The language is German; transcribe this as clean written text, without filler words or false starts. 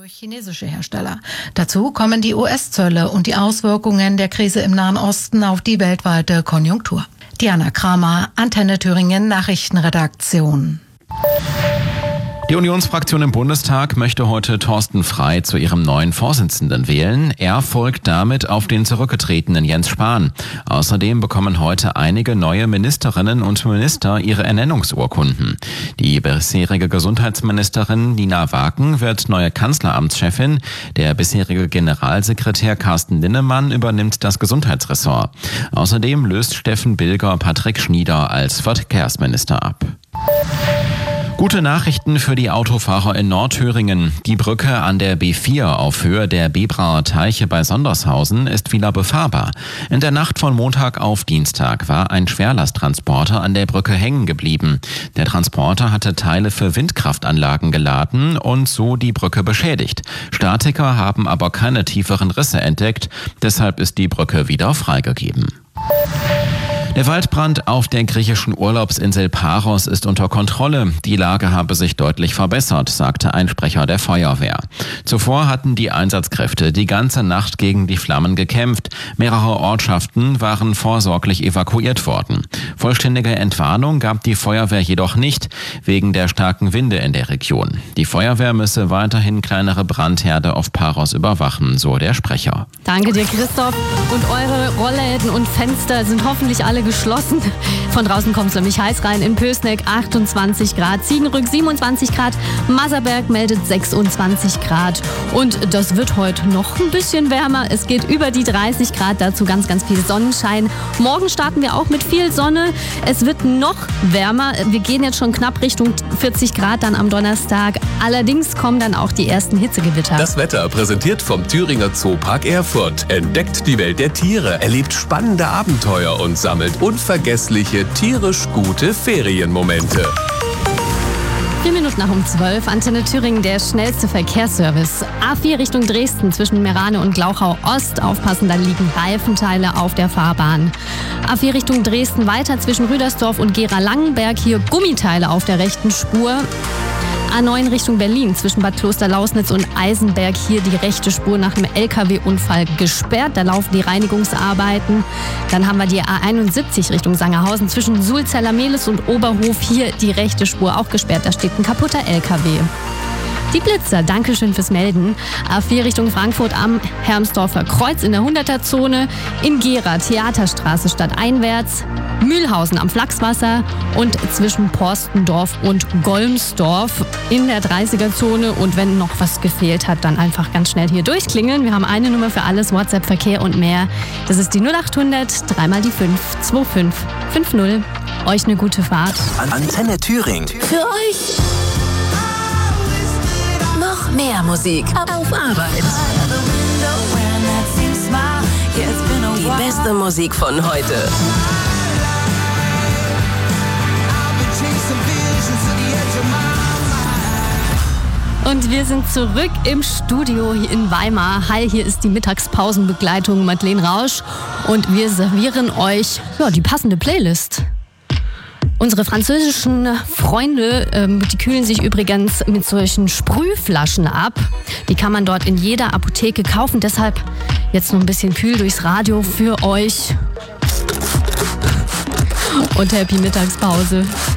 durch chinesische Hersteller. Dazu kommen die US-Zölle und die Auswirkungen der Krise im Nahen Osten auf die weltweite Konjunktur. Diana Kramer, Antenne Thüringen Nachrichtenredaktion. Die Unionsfraktion im Bundestag möchte heute Thorsten Frey zu ihrem neuen Vorsitzenden wählen. Er folgt damit auf den zurückgetretenen Jens Spahn. Außerdem bekommen heute einige neue Ministerinnen und Minister ihre Ernennungsurkunden. Die bisherige Gesundheitsministerin Nina Waken wird neue Kanzleramtschefin. Der bisherige Generalsekretär Carsten Linnemann übernimmt das Gesundheitsressort. Außerdem löst Steffen Bilger Patrick Schnieder als Verkehrsminister ab. Gute Nachrichten für die Autofahrer in Nordthüringen. Die Brücke an der B4 auf Höhe der Bebraer Teiche bei Sondershausen ist wieder befahrbar. In der Nacht von Montag auf Dienstag war ein Schwerlasttransporter an der Brücke hängen geblieben. Der Transporter hatte Teile für Windkraftanlagen geladen und so die Brücke beschädigt. Statiker haben aber keine tieferen Risse entdeckt, deshalb ist die Brücke wieder freigegeben. Der Waldbrand auf der griechischen Urlaubsinsel Paros ist unter Kontrolle. Die Lage habe sich deutlich verbessert, sagte ein Sprecher der Feuerwehr. Zuvor hatten die Einsatzkräfte die ganze Nacht gegen die Flammen gekämpft. Mehrere Ortschaften waren vorsorglich evakuiert worden. Vollständige Entwarnung gab die Feuerwehr jedoch nicht, wegen der starken Winde in der Region. Die Feuerwehr müsse weiterhin kleinere Brandherde auf Paros überwachen, so der Sprecher. Danke dir, Christoph. Und eure Rollläden und Fenster sind hoffentlich alle geschlossen. Von draußen kommt es nämlich heiß rein. In Pößneck 28 Grad, Ziegenrück 27 Grad, Masserberg meldet 26 Grad. Und das wird heute noch ein bisschen wärmer. Es geht über die 30 Grad, dazu ganz, ganz viel Sonnenschein. Morgen starten wir auch mit viel Sonne. Es wird noch wärmer. Wir gehen jetzt schon knapp Richtung 40 Grad dann am Donnerstag. Allerdings kommen dann auch die ersten Hitzegewitter. Das Wetter präsentiert vom Thüringer Zoopark Erfurt. Entdeckt die Welt der Tiere, erlebt spannende Abenteuer und sammelt unvergessliche, tierisch gute Ferienmomente. 4 Minuten nach um 12, Antenne Thüringen, der schnellste Verkehrsservice. A4 Richtung Dresden zwischen Merane und Glauchau Ost. Aufpassen, da liegen Reifenteile auf der Fahrbahn. A4 Richtung Dresden weiter zwischen Rüdersdorf und Gera-Langenberg. Hier Gummiteile auf der rechten Spur. A9 Richtung Berlin zwischen Bad Klosterlausnitz und Eisenberg. Hier die rechte Spur nach einem LKW-Unfall gesperrt. Da laufen die Reinigungsarbeiten. Dann haben wir die A71 Richtung Sangerhausen zwischen Sulzeller-Mehlis und Oberhof. Hier die rechte Spur auch gesperrt. Da steht ein kaputter LKW. Die Blitzer, Dankeschön fürs Melden. A4 Richtung Frankfurt am Hermsdorfer Kreuz in der 100er-Zone. In Gera Theaterstraße stadteinwärts. Mühlhausen am Flachswasser und zwischen Porstendorf und Golmsdorf in der 30er-Zone. Und wenn noch was gefehlt hat, dann einfach ganz schnell hier durchklingeln. Wir haben eine Nummer für alles, WhatsApp, Verkehr und mehr. Das ist die 0800 3 mal die 5 2550. Euch eine gute Fahrt. Antenne Thüringen. Für euch noch mehr Musik auf Arbeit. Die beste Musik von heute. Und wir sind zurück im Studio hier in Weimar. Hi, hier ist die Mittagspausenbegleitung Madeleine Rausch und wir servieren euch die passende Playlist. Unsere französischen Freunde, die kühlen sich übrigens mit solchen Sprühflaschen ab. Die kann man dort in jeder Apotheke kaufen. Deshalb jetzt noch ein bisschen kühl durchs Radio für euch. Und happy Mittagspause.